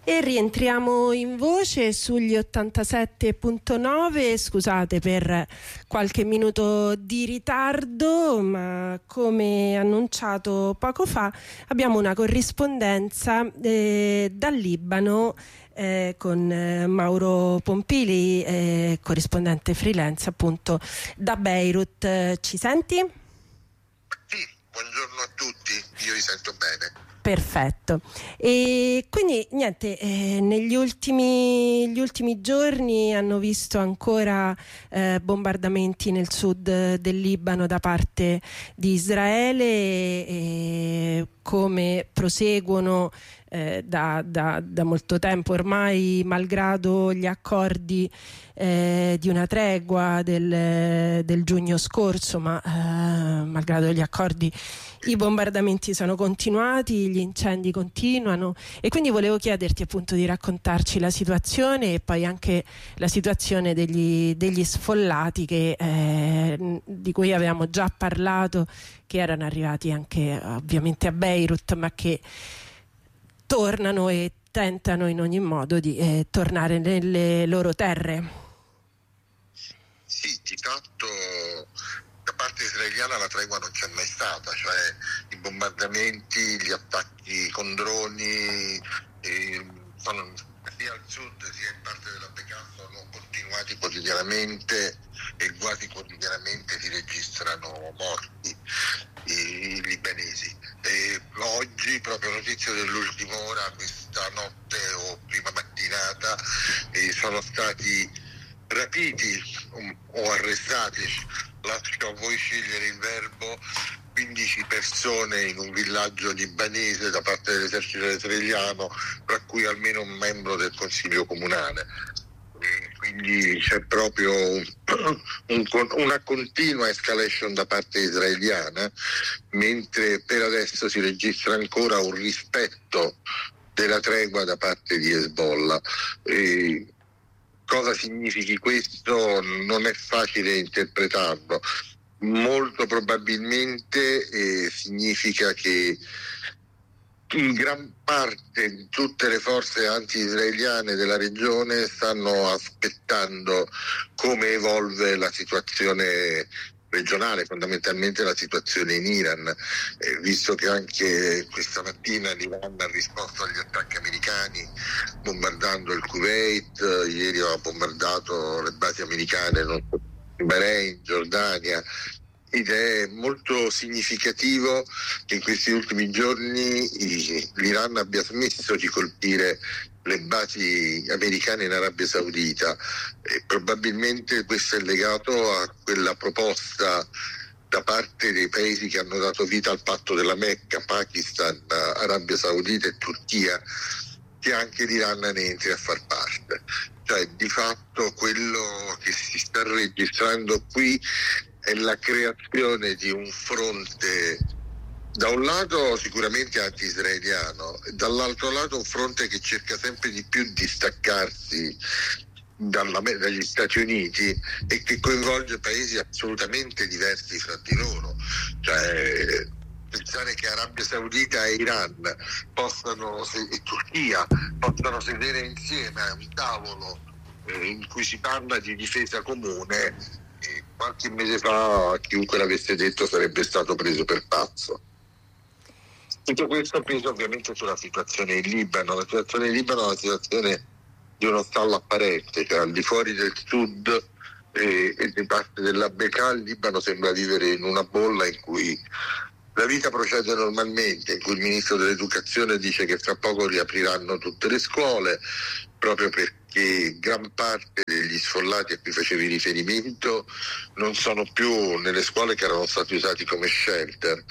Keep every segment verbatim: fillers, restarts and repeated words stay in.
E rientriamo in voce sugli ottantasette virgola nove. Scusate per qualche minuto di ritardo, ma come annunciato poco fa abbiamo una corrispondenza eh, dal Libano eh, con eh, Mauro Pompili, eh, corrispondente freelance appunto da Beirut. Eh, ci senti? Sì, buongiorno a tutti, io vi sento bene. Perfetto. E quindi niente, eh, negli ultimi, gli ultimi giorni hanno visto ancora eh, bombardamenti nel sud del Libano da parte di Israele, e come proseguono eh, da, da, da molto tempo ormai, malgrado gli accordi eh, di una tregua del, del giugno scorso, ma eh, malgrado gli accordi i bombardamenti sono continuati, gli incendi continuano, e quindi volevo chiederti appunto di raccontarci la situazione e poi anche la situazione degli, degli sfollati che, eh, di cui avevamo già parlato, che erano arrivati anche ovviamente a Beirut, ma che tornano e tentano in ogni modo di eh, tornare nelle loro terre. Sì, di fatto da parte israeliana la tregua non c'è mai stata, cioè i bombardamenti, gli attacchi con droni eh, sono sia al sud sia in parte della Bekaa sono continuati quotidianamente e quasi quotidianamente si registrano morti i libanesi. E oggi, proprio notizia dell'ultima ora, questa notte o prima mattinata, eh, sono stati rapiti o arrestati, lascio a voi scegliere il verbo, quindici persone in un villaggio libanese da parte dell'esercito israeliano, tra cui almeno un membro del consiglio comunale. E quindi c'è proprio un, un, una continua escalation da parte israeliana, mentre per adesso si registra ancora un rispetto della tregua da parte di Hezbollah. E cosa significhi questo non è facile interpretarlo. Molto probabilmente eh, significa che in gran parte tutte le forze anti-israeliane della regione stanno aspettando come evolve la situazione regionale, fondamentalmente la situazione in Iran, eh, visto che anche questa mattina l'Iran ha risposto agli attacchi americani bombardando il Kuwait, eh, ieri ha bombardato le basi americane in Bahrain, Giordania, ed è molto significativo che in questi ultimi giorni l'Iran abbia smesso di colpire le basi americane in Arabia Saudita, e probabilmente questo è legato a quella proposta da parte dei paesi che hanno dato vita al patto della Mecca, Pakistan, Arabia Saudita e Turchia, che anche l'Iran ne entri a far parte. Cioè, di fatto quello che si sta registrando qui è la creazione di un fronte, da un lato sicuramente anti-israeliano, e dall'altro lato un fronte che cerca sempre di più di staccarsi dalla, dagli Stati Uniti e che coinvolge paesi assolutamente diversi fra di loro. Cioè, pensare che Arabia Saudita e Iran possano, e Turchia possano sedere insieme a un tavolo eh, in cui si parla di difesa comune, eh, qualche mese fa chiunque l'avesse detto sarebbe stato preso per pazzo. Tutto questo pesa ovviamente sulla situazione in Libano. La situazione in Libano è una situazione di uno stallo apparente, cioè al di fuori del sud e, e di parte della Bekaa il Libano sembra vivere in una bolla in cui la vita procede normalmente, in cui il ministro dell'educazione dice che fra poco riapriranno tutte le scuole, proprio perché gran parte degli sfollati a cui facevi riferimento non sono più nelle scuole che erano stati usati come shelter.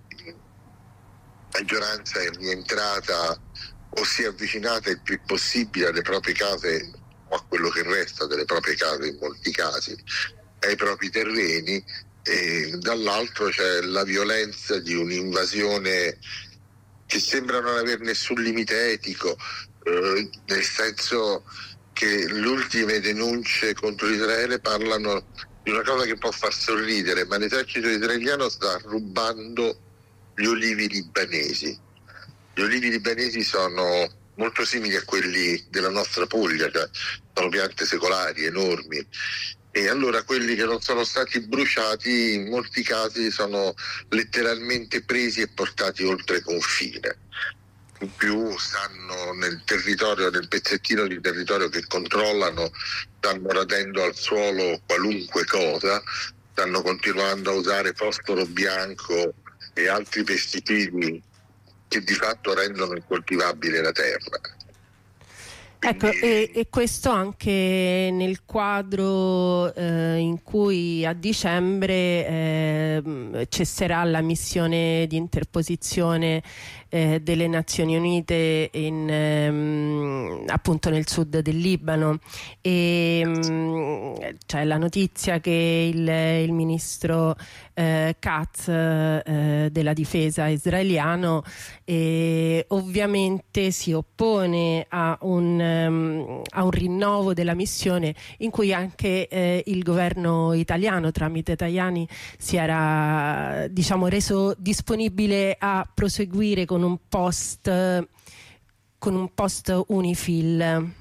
La maggioranza è rientrata o si è avvicinata il più possibile alle proprie case, o a quello che resta delle proprie case in molti casi, ai propri terreni, e dall'altro c'è la violenza di un'invasione che sembra non avere nessun limite etico, eh, nel senso che le ultime denunce contro Israele parlano di una cosa che può far sorridere, ma l'esercito israeliano sta rubando gli olivi libanesi. Gli olivi libanesi sono molto simili a quelli della nostra Puglia, cioè sono piante secolari enormi. E allora quelli che non sono stati bruciati in molti casi sono letteralmente presi e portati oltre confine. In più stanno nel territorio, nel pezzettino di territorio che controllano, stanno radendo al suolo qualunque cosa, stanno continuando a usare fosforo bianco e altri pesticidi che di fatto rendono incoltivabile la terra. Ecco, e, e questo anche nel quadro eh, in cui a dicembre eh, cesserà la missione di interposizione eh, delle Nazioni Unite in, ehm, appunto nel sud del Libano, e mh, c'è la notizia che il, il ministro eh, Katz eh, della difesa israeliano eh, ovviamente si oppone a un a un rinnovo della missione, in cui anche eh, il governo italiano tramite Tajani si era, diciamo, reso disponibile a proseguire con un post con un post UNIFIL.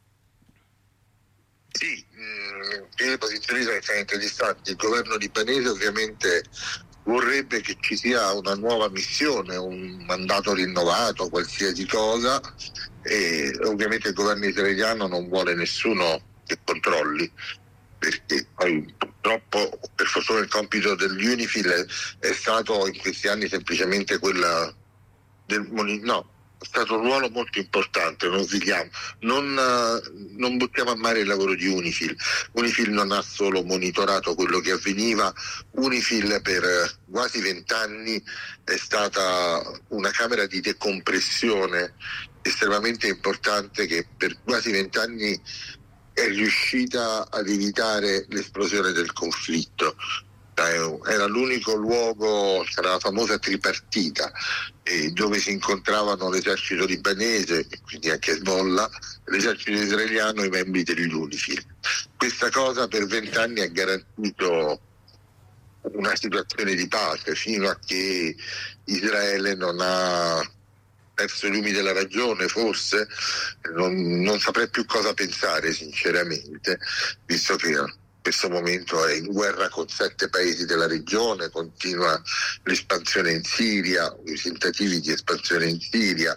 Sì, mh, le posizioni sono estremamente distanti. Il governo libanese ovviamente vorrebbe che ci sia una nuova missione, un mandato rinnovato, qualsiasi cosa, e ovviamente il governo israeliano non vuole nessuno che controlli, perché poi purtroppo, per fortuna, il compito dell'UNIFIL è stato in questi anni semplicemente quella del no, è stato un ruolo molto importante, non sbagliamo, non, non buttiamo a mare il lavoro di UNIFIL. UNIFIL non ha solo monitorato quello che avveniva, UNIFIL per quasi vent'anni è stata una camera di decompressione estremamente importante, che per quasi vent'anni è riuscita ad evitare l'esplosione del conflitto. Era l'unico luogo, c'era la famosa tripartita, eh, dove si incontravano l'esercito libanese e quindi anche Hezbollah, l'esercito israeliano e i membri dell'UNIFIL. Questa cosa per vent'anni ha garantito una situazione di pace, fino a che Israele non ha perso i lumi della ragione, forse. Non, non saprei più cosa pensare sinceramente, visto che in questo momento è in guerra con sette paesi della regione, continua l'espansione in Siria, i tentativi di espansione in Siria.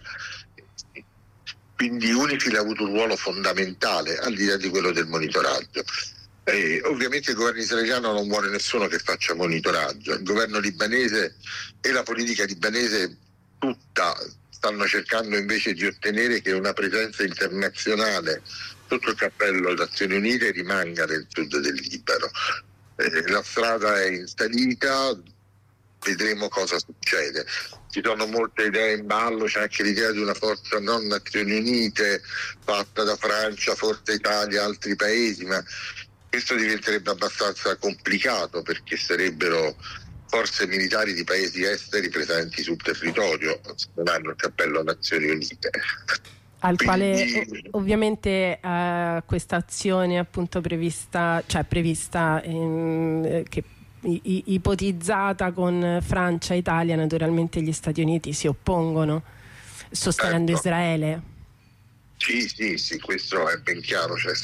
Quindi UNIFIL ha avuto un ruolo fondamentale, al di là di quello del monitoraggio. E ovviamente il governo israeliano non vuole nessuno che faccia monitoraggio. Il governo libanese e la politica libanese tutta stanno cercando invece di ottenere che una presenza internazionale sotto il cappello delle Nazioni Unite rimanga nel sud del Libano. Eh, la strada è in salita, vedremo cosa succede. Ci sono molte idee in ballo, c'è anche l'idea di una forza non Nazioni Unite fatta da Francia, Forza Italia, altri paesi, ma questo diventerebbe abbastanza complicato, perché sarebbero forze militari di paesi esteri presenti sul territorio, non hanno il cappello Nazioni Unite. Al Quindi... quale ovviamente eh, questa azione appunto prevista, cioè prevista ehm, che i, ipotizzata con Francia e Italia, naturalmente gli Stati Uniti si oppongono, sostenendo certo. Israele. Sì, sì, sì, questo è ben chiaro. Cioè,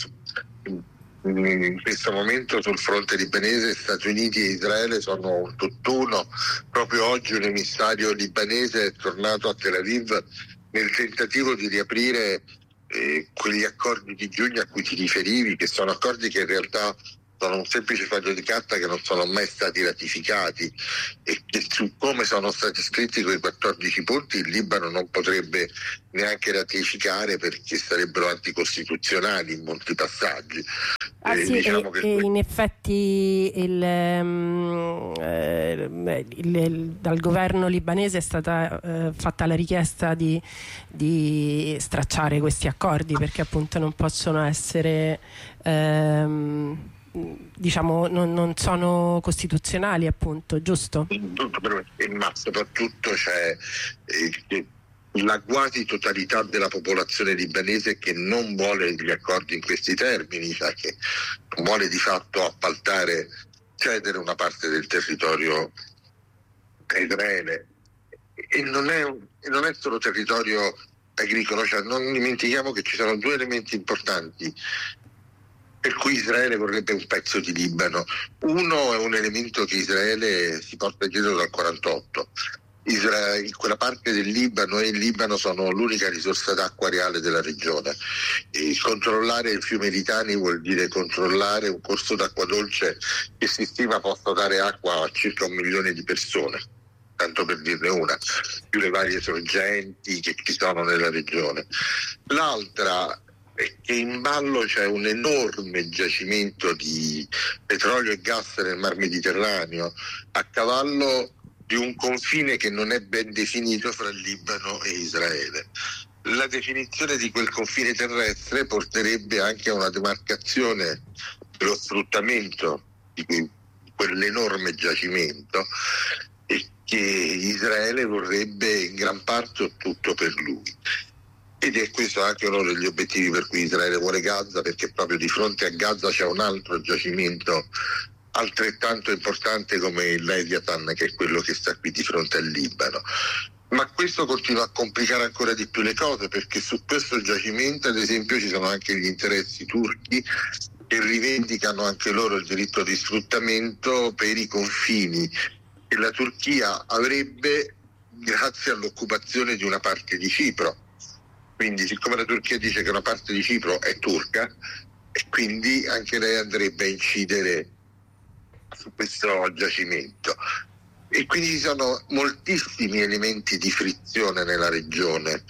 in questo momento sul fronte libanese Stati Uniti e Israele sono un tutt'uno. Proprio oggi un emissario libanese è tornato a Tel Aviv nel tentativo di riaprire eh, quegli accordi di giugno a cui ti riferivi, che sono accordi che in realtà sono un semplice foglio di carta, che non sono mai stati ratificati, e che su come sono stati scritti quei quattordici punti il Libano non potrebbe neanche ratificare, perché sarebbero anticostituzionali in molti passaggi. Ah, eh, sì, diciamo e, che e in effetti il, um, eh, il, il, dal governo libanese è stata eh, fatta la richiesta di, di stracciare questi accordi, perché appunto non possono essere ehm, diciamo non, non sono costituzionali, appunto, giusto? Ma soprattutto c'è eh, la quasi totalità della popolazione libanese che non vuole gli accordi in questi termini, cioè che non vuole di fatto appaltare, cedere una parte del territorio a Israele. E non è, non è solo territorio agricolo, cioè non dimentichiamo che ci sono due elementi importanti per cui Israele vorrebbe un pezzo di Libano. Uno è un elemento che Israele si porta dietro dal quarantotto. Israele, quella parte del Libano e il Libano sono l'unica risorsa d'acqua reale della regione. E controllare il fiume Litani vuol dire controllare un corso d'acqua dolce che si stima possa dare acqua a circa un milione di persone, tanto per dirne una, più le varie sorgenti che ci sono nella regione. L'altra è che in ballo c'è un enorme giacimento di petrolio e gas nel Mar Mediterraneo, a cavallo di un confine che non è ben definito fra il Libano e Israele. La definizione di quel confine terrestre porterebbe anche a una demarcazione dello sfruttamento di quell'enorme giacimento, e che Israele vorrebbe in gran parte o tutto per lui. Ed è questo anche uno degli obiettivi per cui Israele vuole Gaza, perché proprio di fronte a Gaza c'è un altro giacimento altrettanto importante come il Leviathan, che è quello che sta qui di fronte al Libano. Ma questo continua a complicare ancora di più le cose, perché su questo giacimento, ad esempio, ci sono anche gli interessi turchi che rivendicano anche loro il diritto di sfruttamento per i confini che la Turchia avrebbe grazie all'occupazione di una parte di Cipro. Quindi, siccome la Turchia dice che una parte di Cipro è turca, e quindi anche lei andrebbe a incidere su questo giacimento. E quindi ci sono moltissimi elementi di frizione nella regione,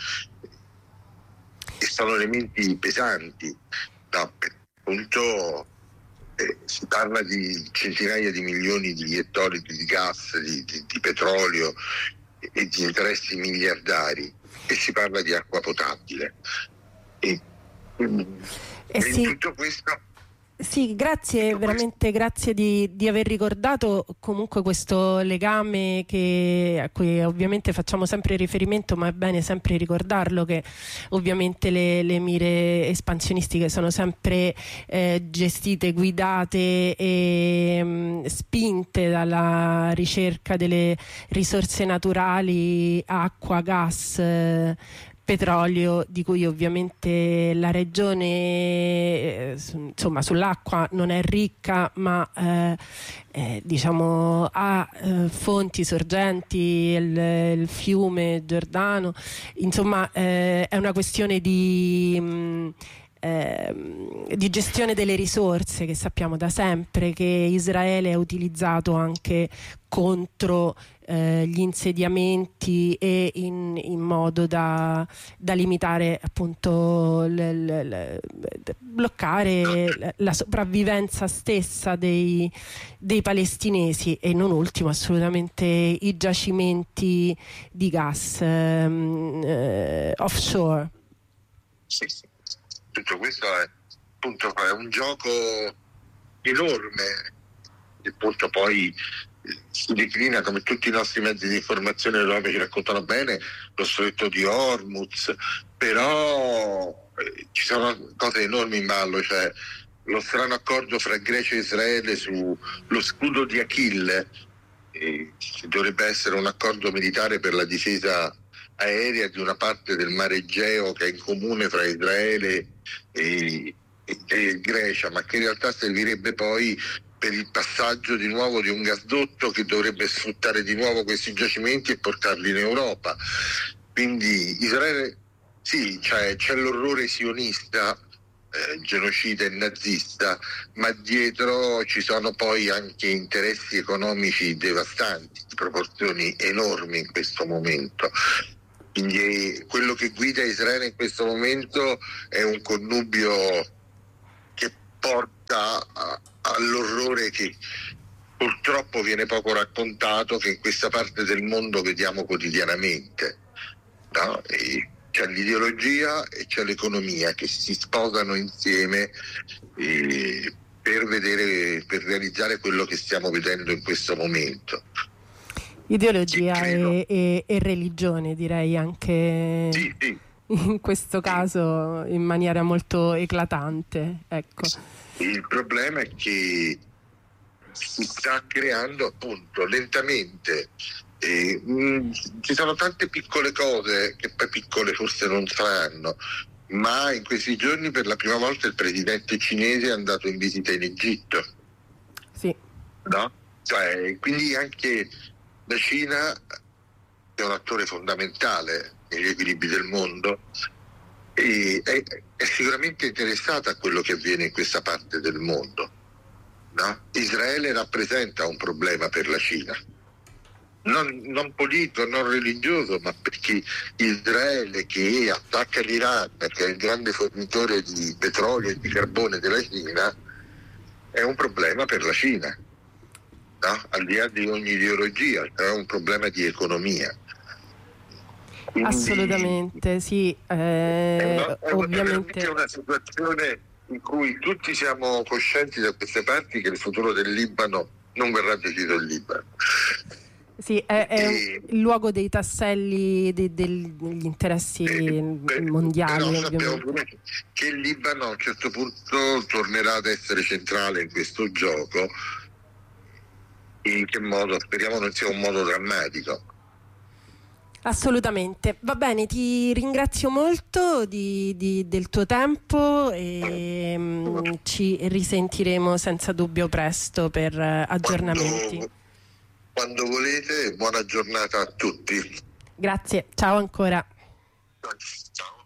e sono elementi pesanti. No, appunto, eh, si parla di centinaia di milioni di ettolitri di gas, di, di, di petrolio e, e di interessi miliardari, e si parla di acqua potabile. E, eh e sì. in tutto questo... Sì, grazie, veramente grazie di, di aver ricordato comunque questo legame che, a cui ovviamente facciamo sempre riferimento, ma è bene sempre ricordarlo, che ovviamente le, le mire espansionistiche sono sempre eh, gestite, guidate e mh, spinte dalla ricerca delle risorse naturali, acqua, gas, eh, petrolio, di cui ovviamente la regione eh, insomma sull'acqua non è ricca, ma eh, eh, diciamo ha eh, fonti, sorgenti, il, il fiume Giordano, insomma eh, è una questione di mh, Eh, di gestione delle risorse, che sappiamo da sempre che Israele ha utilizzato anche contro eh, gli insediamenti e in, in modo da, da limitare appunto l, l, l, bloccare la sopravvivenza stessa dei, dei palestinesi, e non ultimo assolutamente i giacimenti di gas ehm, eh, offshore. Sì, sì. Tutto questo è, appunto, è un gioco enorme, che appunto poi si declina, come tutti i nostri mezzi di informazione europei ci raccontano bene, lo stretto di Hormuz, però eh, ci sono cose enormi in ballo, cioè lo strano accordo fra Grecia e Israele sullo scudo di Achille, eh, dovrebbe essere un accordo militare per la difesa aerea di una parte del mare Egeo che è in comune fra Israele e, e, e Grecia, ma che in realtà servirebbe poi per il passaggio di nuovo di un gasdotto che dovrebbe sfruttare di nuovo questi giacimenti e portarli in Europa. Quindi Israele, sì, cioè, c'è l'orrore sionista, eh, genocida e nazista, ma dietro ci sono poi anche interessi economici devastanti, di proporzioni enormi in questo momento. Quindi quello che guida Israele in questo momento è un connubio che porta a, all'orrore che purtroppo viene poco raccontato, che in questa parte del mondo vediamo quotidianamente, no? E c'è l'ideologia e c'è l'economia che si sposano insieme eh, per vedere, per realizzare quello che stiamo vedendo in questo momento. Ideologia e, e, e religione, direi anche sì, sì. in questo caso in maniera molto eclatante. Ecco. Il problema è che si sta creando appunto lentamente E, mh, ci sono tante piccole cose che poi piccole forse non saranno, ma in questi giorni per la prima volta il presidente cinese è andato in visita in Egitto. Sì. No? Cioè, quindi anche la Cina è un attore fondamentale negli equilibri del mondo e è, è sicuramente interessata a quello che avviene in questa parte del mondo. No? Israele rappresenta un problema per la Cina. Non, non politico, non religioso, ma perché Israele, che attacca l'Iran, che è il grande fornitore di petrolio e di carbone della Cina, è un problema per la Cina, no? Al di là di ogni ideologia, è un problema di economia. Quindi, assolutamente, sì. Eh, no? È ovviamente è una situazione in cui tutti siamo coscienti da queste parti che il futuro del Libano non verrà deciso in Libano. sì, è, è E, il luogo dei tasselli de, del- degli interessi Beh, mondiali, però sappiamo ovviamente. pure che il Libano a un certo punto tornerà ad essere centrale in questo gioco. In che modo? Speriamo non sia un modo drammatico. Assolutamente. Va bene, ti ringrazio molto di- di- del tuo tempo e mm, ci risentiremo senza dubbio presto per eh, aggiornamenti. Quando, quando volete, buona giornata a tutti. Grazie, ciao ancora. Ciao.